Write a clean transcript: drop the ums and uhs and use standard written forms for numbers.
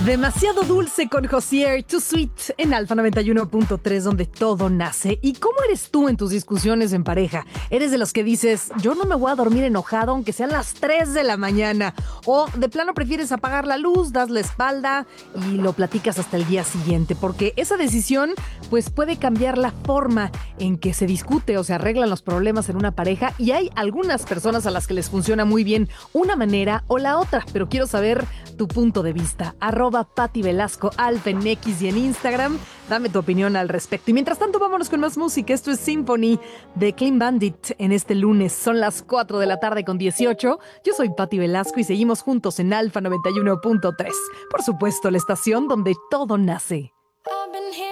Demasiado dulce con Josier, Too Sweet en Alfa 91.3, donde todo nace. ¿Y cómo eres tú en tus discusiones en pareja? ¿Eres de los que dices, yo no me voy a dormir enojado aunque sean las 3 de la mañana? ¿O de plano prefieres apagar la luz, das la espalda y lo platicas hasta el día siguiente? Porque esa decisión pues puede cambiar la forma en que se discute o se arreglan los problemas en una pareja, y hay algunas personas a las que les funciona muy bien una manera o la otra, pero quiero saber tu punto de vista. @Pati Velasco Alfa en X y en Instagram. Dame tu opinión al respecto. Y mientras tanto, vámonos con más música. Esto es Symphony de Clean Bandit en este lunes. Son las 4 de la tarde con 18. Yo soy Pati Velasco y seguimos juntos en Alfa 91.3. Por supuesto, la estación donde todo nace.